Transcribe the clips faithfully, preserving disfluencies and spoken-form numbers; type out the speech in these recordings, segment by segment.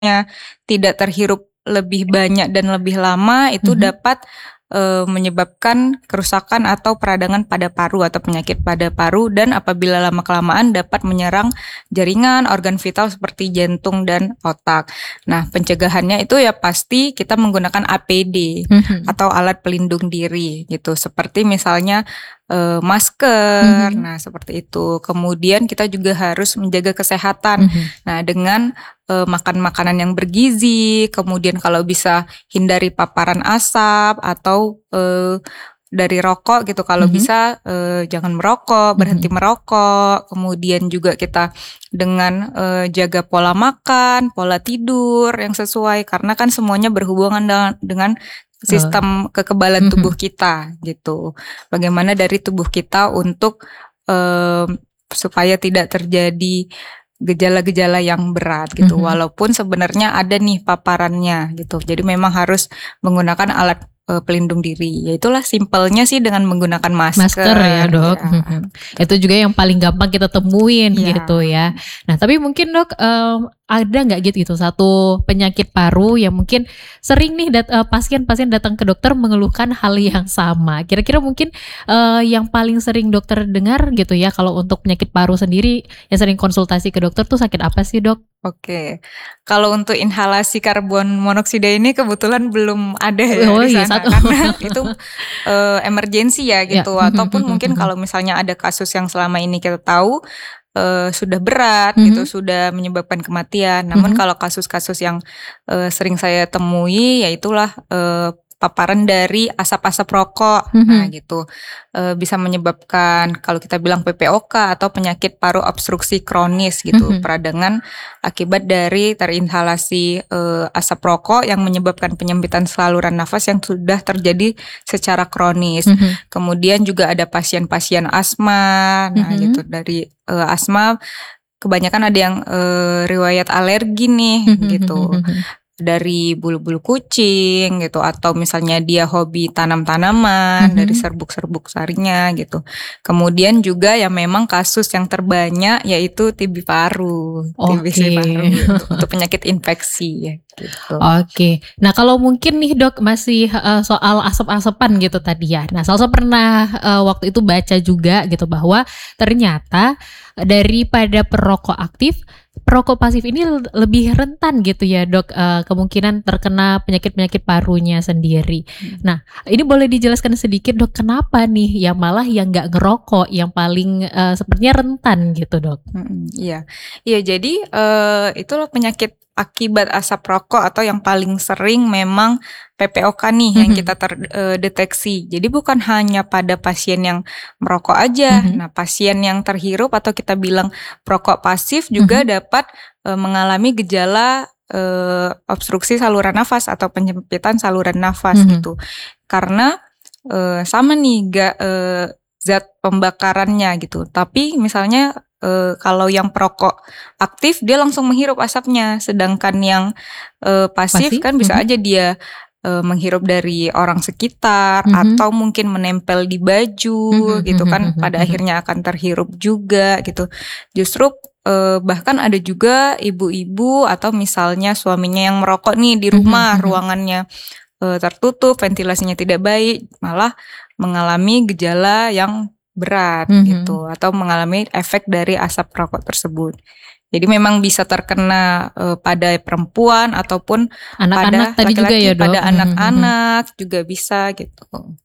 tidak terhirup lebih banyak dan lebih lama itu Mhm. dapat, eee, menyebabkan kerusakan atau peradangan pada paru atau penyakit pada paru dan apabila lama-kelamaan dapat menyerang jaringan, organ vital seperti jantung dan otak. Nah, pencegahannya itu ya pasti kita menggunakan A P D Mhm. atau alat pelindung diri gitu, seperti misalnya, eee, masker, Mhm. nah seperti itu. Kemudian kita juga harus menjaga kesehatan, Mhm. nah dengan, eee, makan makanan yang bergizi, kemudian kalau bisa hindari paparan asap atau, eee, dari rokok gitu kalau Mhm. bisa, eee, jangan merokok, berhenti Mhm. merokok. Kemudian juga kita dengan, eee, jaga pola makan, pola tidur yang sesuai karena kan semuanya berhubungan dengan dengan Oh. sistem kekebalan tubuh Mhm. kita gitu. Bagaimana dari tubuh kita untuk, mmm, supaya tidak terjadi gejala-gejala yang berat gitu, Mhm. walaupun sebenarnya ada nih paparannya gitu. Jadi memang harus menggunakan alat, eee, pelindung diri. Ya itulah simpelnya sih dengan menggunakan Masker ya, masker, Dok. ya. Mhm. Itu juga yang paling gampang kita temuin Iya. gitu ya. Nah, tapi mungkin Dok, mmm, ada nggak gitu satu penyakit paru yang mungkin sering nih dat eee, pasien-pasien datang ke dokter mengeluhkan hal yang sama. Kira-kira mungkin, eee, yang paling sering dokter dengar gitu ya kalau untuk penyakit paru sendiri yang sering konsultasi ke dokter tuh sakit apa sih, Dok? Oke. Kalau untuk inhalasi karbon monoksida ini kebetulan belum ada ya Oh di iya, sana satu. karena itu, eee, emergensi ya Ya. gitu Mhm ataupun mhm mungkin mhm. kalau misalnya ada kasus yang selama ini kita tahu, eee, sudah berat gitu, Mhm. sudah menyebabkan kematian. Namun Mhm. kalau kasus-kasus yang, eee, sering saya temui ya itulah, eee, paparan dari asap-asap rokok. Nah Mhm. gitu, eee, bisa menyebabkan kalau kita bilang P P O K atau penyakit paru obstruksi kronis gitu, Mhm. peradangan akibat dari terinhalasi, eee, asap rokok yang menyebabkan penyempitan saluran nafas yang sudah terjadi secara kronis. Mhm. Kemudian juga ada pasien-pasien asma, nah Mhm. gitu dari, eee, asma kebanyakan ada yang, eee, riwayat alergi nih Mhm mhm gitu, mhm. dari bulu-bulu kucing gitu atau misalnya dia hobi tanam-tanaman dari Mhm. serbuk-serbuk sarinya gitu. Kemudian juga yang memang kasus yang terbanyak yaitu T B paru, T B C Oke. paru untuk untuk penyakit infeksi ya gitu. Oke. Nah, kalau mungkin nih Dok masih, heeh, soal asap-asapan gitu tadi ya. Nah, Salsa pernah, eee, waktu itu baca juga gitu bahwa ternyata daripada perokok aktif, perokok pasif ini l lebih rentan gitu ya Dok, eee, kemungkinan terkena penyakit-penyakit parunya sendiri. Mhm. Nah, ini boleh dijelaskan sedikit Dok, kenapa nih yang malah yang nggak ngerokok yang paling, eee, sepertinya rentan gitu, Dok? Mhm, iya. Iya jadi, eee, itulah penyakit akibat asap rokok atau yang paling sering memang P P O K nih yang Mhm. kita ter eee, deteksi. Jadi bukan hanya pada pasien yang merokok aja. Mhm. Nah, pasien yang terhirup atau kita bilang perokok pasif juga Mhm. dapat, eee, mengalami gejala, eee, obstruksi saluran nafas atau penyempitan saluran nafas Mhm. gitu. Karena, eee, sama nih ga eee, zat pembakarannya gitu. Tapi misalnya, eee, kalau yang perokok aktif dia langsung menghirup asapnya, sedangkan yang, eee, pasif Pasif? kan bisa Mhm. aja dia, eee, menghirup dari orang sekitar Mhm. atau mungkin menempel di baju Mhm gitu mhm kan, mhm pada mhm. akhirnya akan terhirup juga gitu. Justru, eee, bahkan ada juga ibu-ibu atau misalnya suaminya yang merokok nih di Mhm rumah, mhm. ruangannya, eee, tertutup, ventilasinya tidak baik, malah mengalami gejala yang berat Mhm. gitu atau mengalami efek dari asap rokok tersebut. Jadi memang bisa terkena, eee, pada perempuan ataupun Anak-anak pada tadi juga laki-laki, ya, pada Dok? Mhm mhm. anak-anak juga bisa gitu.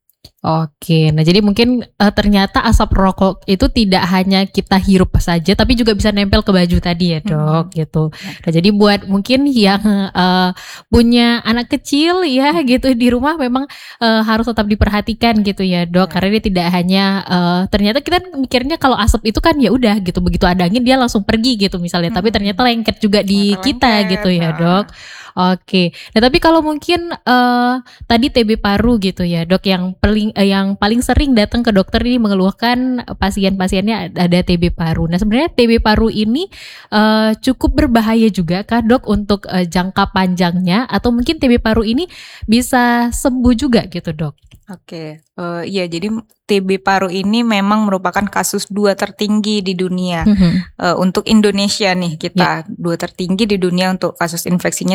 Oke. Nah, jadi mungkin, eee, ternyata asap rokok itu tidak hanya kita hirup saja, tapi juga bisa nempel ke baju tadi ya, Dok, Mhm. gitu. Ya. Nah, jadi buat mungkin yang, eee, punya anak kecil ya Mhm. gitu di rumah memang, eee, harus tetap diperhatikan gitu ya, Dok, Ya. karena dia tidak hanya, eee, ternyata kita mikirnya kalau asap itu kan ya udah gitu, begitu ada angin dia langsung pergi gitu misalnya, tapi ternyata Mhm. lengket juga di Ternyata kita lengket, gitu ya, Dok. heeh. Oke. Nah, tapi kalau mungkin, eee, tadi T B paru gitu ya, Dok, yang peling eee, yang paling sering datang ke dokter ini mengeluhkan pasien-pasiennya ada T B paru. Nah, sebenarnya T B paru ini, eee, cukup berbahaya juga kah, Dok, untuk, eee, jangka panjangnya atau mungkin T B paru ini bisa sembuh juga gitu, Dok? Oke, eee, iya jadi T B paru ini memang merupakan kasus dua tertinggi di dunia. Mhm. Eee, untuk Indonesia nih Ya. kita, dua tertinggi di dunia untuk kasus infeksinya